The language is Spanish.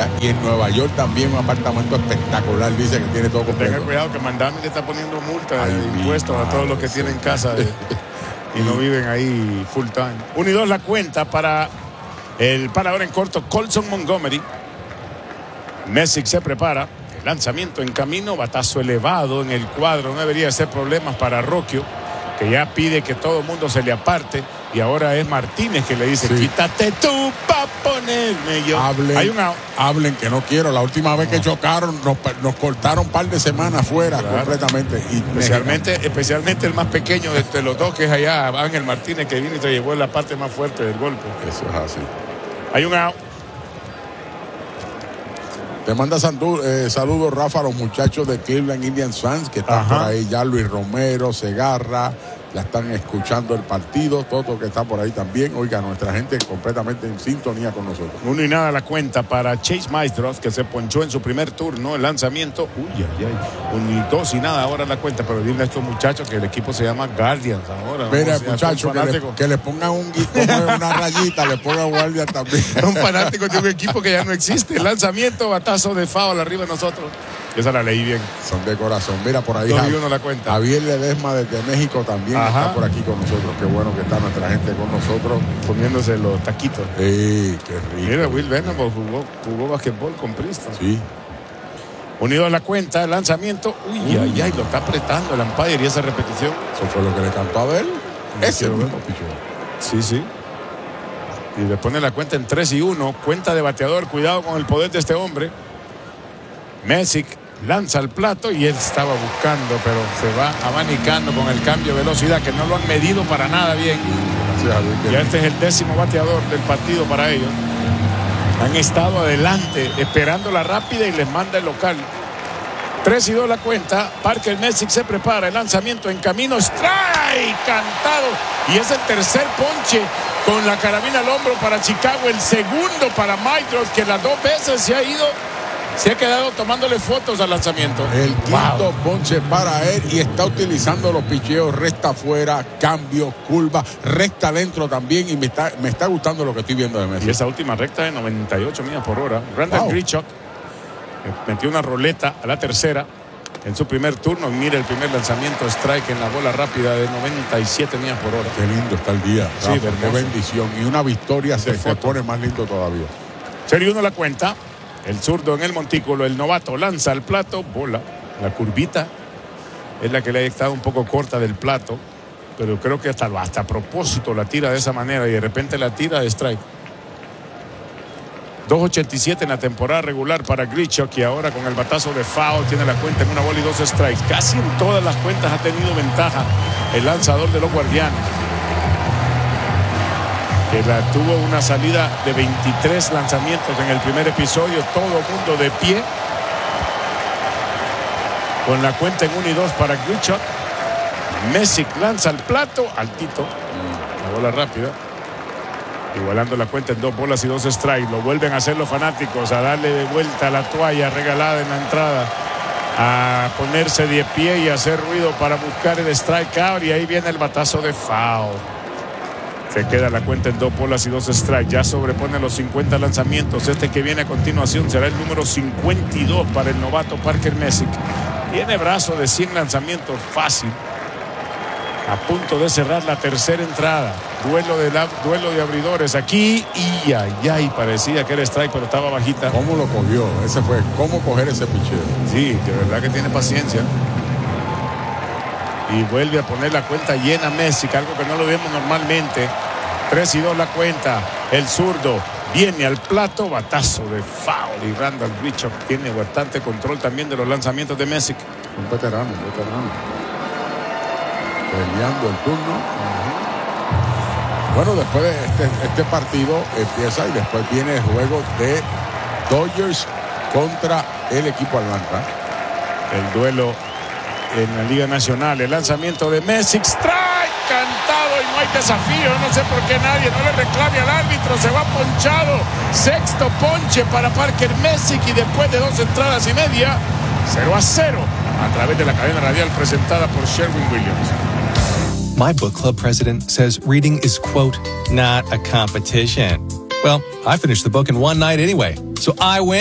Filadelfia, y en Nueva York también un apartamento espectacular, dice que tiene todo completo. Tenga cuidado que Mandami le está poniendo multa de impuestos a todos los que tienen casa y no viven ahí full time. 1-2 la cuenta para el parador en corto, Colson Montgomery. Messick se prepara. El lanzamiento en camino, batazo elevado en el cuadro. No debería ser problemas para Rocchio, que ya pide que todo el mundo se le aparte. Y ahora es Martínez que le dice, sí, quítate tú para ponerme yo. Hablen que no quiero. La última vez que chocaron nos cortaron un par de semanas fuera, claro, completamente. Y especialmente el más pequeño de los dos, que es allá, Ángel Martínez, que vino y se llevó la parte más fuerte del golpe. Eso es así. Hay un out. Te manda saludos, Rafa, a los muchachos de Cleveland Indians fans que están por ahí ya. Luis Romero, Segarra, ya están escuchando el partido. Toto, que está por ahí también. Oiga, nuestra gente completamente en sintonía con nosotros. 1-0 la cuenta para Chase Maestros, que se ponchó en su primer turno. El lanzamiento, 1-2 ahora la cuenta. Pero dile a estos muchachos que el equipo se llama Guardians ahora. Mira, muchachos, que le pongan una rayita, le pongan Guardians también. Es un fanático de un equipo que ya no existe. El lanzamiento, batazo de foul arriba de nosotros. Esa la leí bien. Son de corazón. Mira por ahí. 2-1 la cuenta. Javier Ledesma desde México también está por aquí con nosotros. Qué bueno que está nuestra gente con nosotros. Poniéndose los taquitos. Sí, qué rico. Mira, Will Venable jugó basquetbol con Princeton. Sí. 1-2 la cuenta, el lanzamiento. Lo está apretando el umpire y esa repetición. Eso fue lo que le cantó a Abel. Ese mismo pichón. Sí. Y le pone la cuenta en 3-1. Cuenta de bateador. Cuidado con el poder de este hombre. Messick lanza el plato y él estaba buscando, pero se va abanicando con el cambio de velocidad, que no lo han medido para nada bien. Ya este es el 10º bateador del partido para ellos. Han estado adelante esperando la rápida y les manda el local. 3-2 la cuenta. Parker Messick se prepara. El lanzamiento en camino. Strike cantado. Y es el tercer ponche con la carabina al hombro para Chicago. El segundo para Maestros, que las 2 veces se ha quedado tomándole fotos al lanzamiento. El quinto ponche para él y está utilizando los picheos recta afuera, cambio, curva, recta adentro también, y me está gustando lo que estoy viendo de Messi. Y esa última recta de 98 millas por hora. Randall Grichuk metió una roleta a la tercera en su primer turno. Mira el primer lanzamiento, strike en la bola rápida de 97 millas por hora. Qué lindo está el día, Rafa, sí, qué bendición. Y una victoria se pone más lindo todavía. Serie 1 la cuenta. El zurdo en el montículo, el novato lanza el plato, bola. La curvita es la que le ha estado un poco corta del plato, pero creo que hasta a propósito la tira de esa manera y de repente la tira de strike. 2.87 en la temporada regular para Grichuk, y ahora con el batazo de foul tiene la cuenta en 1 bola y 2 strikes. Casi en todas las cuentas ha tenido ventaja el lanzador de los Guardianes, que tuvo una salida de 23 lanzamientos en el primer episodio. Todo el mundo de pie. Con la cuenta en 1-2 para Grichuk. Messick lanza el plato altito. La bola rápida. Igualando la cuenta en 2 bolas y 2 strikes. Lo vuelven a hacer los fanáticos, a darle de vuelta la toalla regalada en la entrada, a ponerse de pie y hacer ruido para buscar el strikeout. Y ahí viene el batazo de foul. Se queda la cuenta en 2 bolas y 2 strikes. Ya sobrepone los 50 lanzamientos. Este que viene a continuación será el número 52 para el novato Parker Messick. Tiene brazo de 100 lanzamientos fácil. A punto de cerrar la tercera entrada. Duelo de abridores aquí. Y parecía que era strike, pero estaba bajita. ¿Cómo lo cogió? Ese fue cómo coger ese picheo. Sí, de verdad que tiene paciencia. Y vuelve a poner la cuenta llena Messick, algo que no lo vemos normalmente. 3-2 la cuenta. El zurdo viene al plato, batazo de foul. Y Randall Grichuk tiene bastante control también de los lanzamientos de Messick. Un veterano. Peleando el turno. Bueno, después de este partido empieza y después viene el juego de Dodgers contra el equipo Atlanta. El duelo en la Liga Nacional. El lanzamiento de Messick, strike cantado y no hay desafío. No sé por qué nadie no le reclame al árbitro. Se va ponchado. Sexto ponche para Parker Messick, y después de 2 entradas y media, 0-0 a través de la cadena radial presentada por Sherwin Williams. My book club president says reading is, quote, not a competition. Well, I finished the book in one night anyway, so I win.